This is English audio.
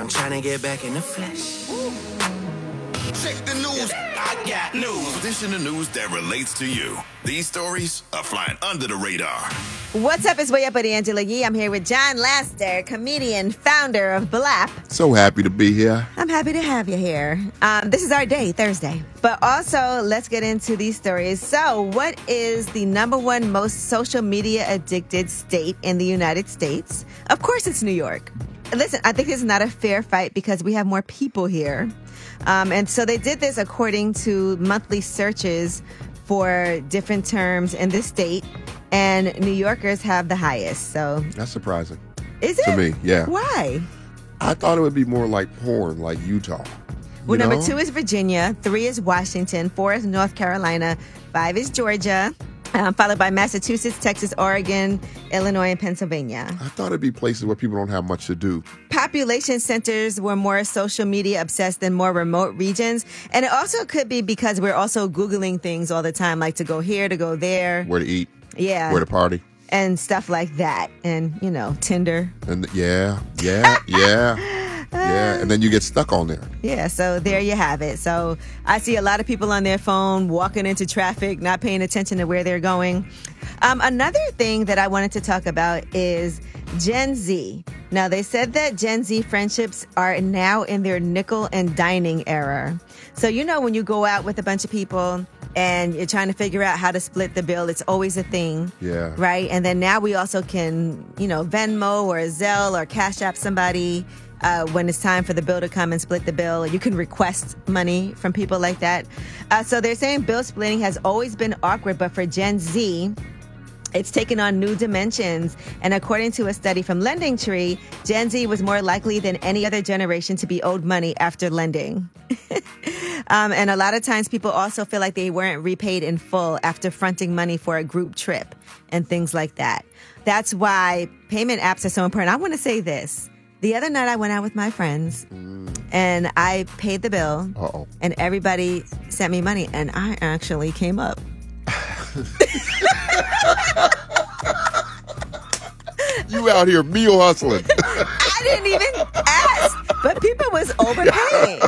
I'm trying to get back in the flesh. Check the news. I got news. This in the news that relates to you. These stories are flying under the radar. What's up? It's Way Up with Angela Yee. I'm here with John Laster, comedian, founder of BLAP. So happy to be here. I'm happy to have you here. This is our day, Thursday. But also, let's get into these stories. So, what is the number one most social media addicted state in the United States? Of course, it's New York. Listen, I think this is not a fair fight because we have more people here. And so they did this according to monthly searches for different terms in the state. And New Yorkers have the highest. So That's surprising. is it? To me, yeah. Why? I thought it would be more like porn, like Utah. Well, You number know? 2 is Virginia, 3 is Washington, 4 is North Carolina, 5 is Georgia, followed by Massachusetts, Texas, Oregon, Illinois, and Pennsylvania. I thought it'd be places where people don't have much to do. Population centers were more social media obsessed than more remote regions. And it also could be because we're also Googling things all the time, like to go here, to go there. Where to eat, Yeah. where to party. And stuff like that. And, you know, Tinder. And yeah. And then you get stuck on there. Yeah, so there you have it. So I see a lot of people on their phone walking into traffic, not paying attention to where they're going. Another thing that I wanted to talk about is Gen Z. Now, they said that Gen Z friendships are now in their nickel and dining era. So, you know, when you go out with a bunch of people and you're trying to figure out how to split the bill, it's always a thing. Yeah. Right? And then now we also can, you know, Venmo or Zelle or Cash App somebody when it's time for the bill to come and split the bill. You can request money from people like that. So they're saying bill splitting has always been awkward, but for Gen Z, it's taken on new dimensions. And according to a study from LendingTree, Gen Z was more likely than any other generation to be owed money after lending. And a lot of times people also feel like they weren't repaid in full after fronting money for a group trip and things like that. That's why payment apps are so important. I want to say this. The other night I went out with my friends and I paid the bill. Uh-oh. And everybody sent me money and I actually came up. You out here meal hustling. I didn't even ask, but people was overpaying.